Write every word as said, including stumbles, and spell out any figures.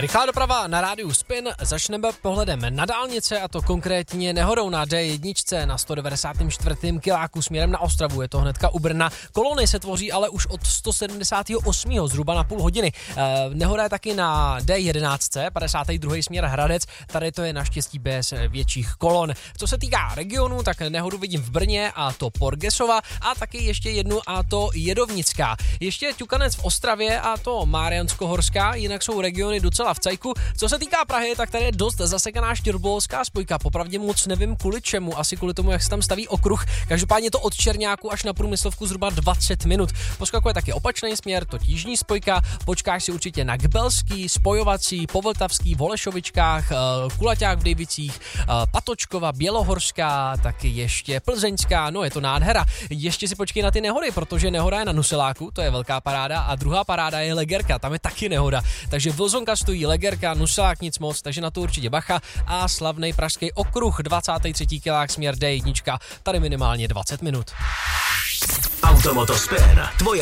Rychlá doprava na rádiu Spin. Začneme pohledem na dálnice, a to konkrétně nehodou na D jedna na sto devadesát čtyři kiláku směrem na Ostravu. Je to hnedka u Brna. Kolony se tvoří ale už od sto sedmdesát osm zhruba na půl hodiny. E, nehoda je taky na D jedenáct, padesát dva směr Hradec. Tady to je naštěstí bez větších kolon. Co se týká regionu, tak nehodu vidím v Brně, a to Porgesova, a taky ještě jednu, a to Jedovnická. Ještě ťukanec v Ostravě, a to Mariánsko-Horská, jinak jsou regiony docela v cajku. Co se týká Prahy, tak tady je dost zasekaná štěrbolovská spojka. Popravdě moc nevím kvůli čemu, asi kvůli tomu, jak se tam staví okruh. Každopádně to od Čerňáku až na Průmyslovku zhruba dvacet minut. Poskakuje taky opačný směr, to jižní spojka. Počkáš si určitě na Gbelský, Spojovací, Povltavský, v Holešovičkách, Kulaťák v Dejvicích, Patočkova, Bělohorská, taky ještě Plzeňská, no je to nádhera. Ještě si počkej na ty nehody, protože nehoda je na Nuseláku, to je velká paráda, a druhá paráda je Legerka, tam je taky nehoda. Takže Vlzonka stojí, Legerka, Nuselák nic moc, takže na to určitě bacha, a slavný pražský okruh, dvacátý třetí kilák směr D jedna, tady minimálně dvacet minut. Automoto Spin, tvoje